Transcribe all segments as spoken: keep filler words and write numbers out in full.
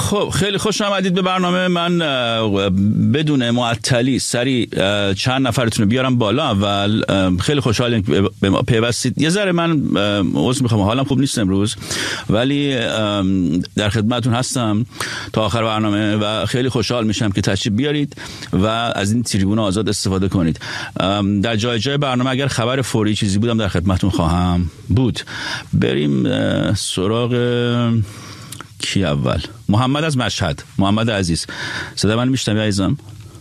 خب خیلی خوش آمدید به برنامه من. بدون معطلی سری چند نفرتون رو بیارم بالا. اول خیلی خوشحالم که به ما پیوستید. یه ذره من عذر میخوام، حالم خوب نیست امروز، ولی در خدمتتون هستم تا آخر برنامه و خیلی خوشحال میشم که تشریف بیارید و از این تریبون آزاد استفاده کنید. در جای جای برنامه اگر خبر فوری چیزی بودم در خدمتتون خواهم بود. بریم سراغ کی اول؟ محمد از مشهد. محمد عزیز، صدا من میشنوی عزیزم؟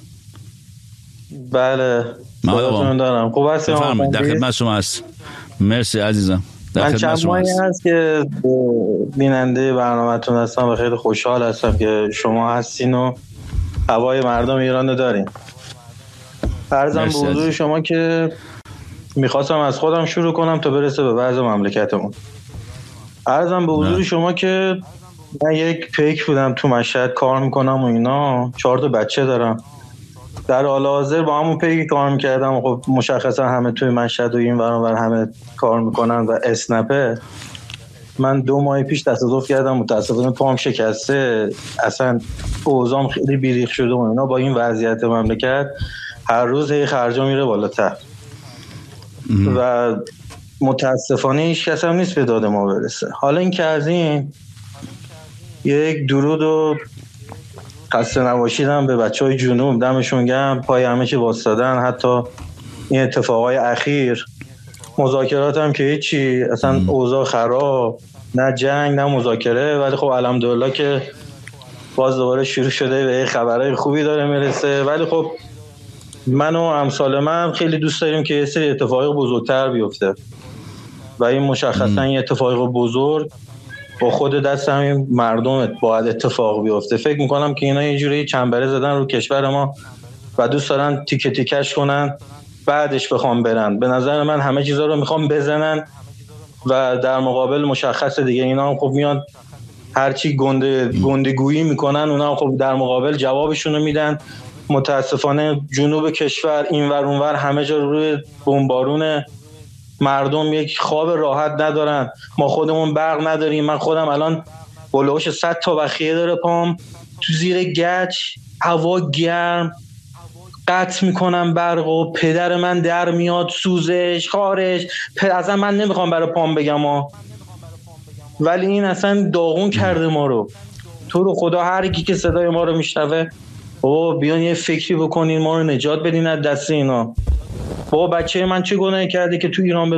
بله صداتون دارم. خوب هستی؟ بفرمایید، در خدمت شما هست. مرسی عزیزم. من چند ماهی هست که بیننده برنامه‌تون هستم و خیلی خوشحال هستم که شما هستین و هوای مردم ایران رو دارین. عرضم به حضور شما که میخواستم از خودم شروع کنم تا برسه به وضع مملکتمون. عرضم به حضور شما که من یک پیک بودم تو مشهد کار میکنم و اینا، چهار تا بچه دارم. در حال حاضر با همون پیک کار میکردم. خب مشخصا همه توی مشهد و این ور اون ور همه کار میکنن و اسنپه. من دو ماه پیش تصادف کردم، متاسفانه پام شکسته، اصلا اوضاعم خیلی بیریخ شده و اینا. با این وضعیت مملکت هر روز هی خرجا میره بالاتر و متاسفانه هیچ کس هم نیست به داد ما برسه. حالا این که از این یک درود و خسته نباشیدم به بچه های جنوب، دمشون گرم، پای همه چی واسطادن. حتی این اتفاقای اخیر، مذاکرات هم که هیچی، اصلا اوضاع خراب، نه جنگ نه مذاکره، ولی خب الحمدلله که باز دوباره شروع شده به خبرهای خوبی داره میرسه. ولی خب من و امثال من خیلی دوست داریم که یه سری اتفاقای بزرگتر بیفته و این مشخصا این اتفاقای بزرگ با خود دست همین مردم باید اتفاق بیفته. فکر میکنم که اینا یه جوری چنبره زدن رو کشور ما و دوست دارن تیکه تیکش کنن بعدش بخوام برن. به نظر من همه چیزا رو میخوام بزنن و در مقابل مشخص دیگه اینا هم خب میان هرچی گنده گندگویی میکنن، اونا هم خب در مقابل جوابشون رو میدن. متاسفانه جنوب کشور این ور اون ور همه جا روی بمبارون، مردم یک خواب راحت ندارن. ما خودمون برق نداریم. من خودم الان بلوش صد تا بخیه داره پام تو زیر گچ، هوا گرم، قطع میکنم برق و پدر من در میاد، سوزش خارش. اصلا من نمیخوام برای پام بگم ها، ولی این اصلا داغون کرده ما رو. تو رو خدا هر کی که صدای ما رو میشنوه، بابا بیان یه فکری بکنین، ما رو نجات بدین از دست اینا. بابا بچه من چه گناهی کرده که تو ایران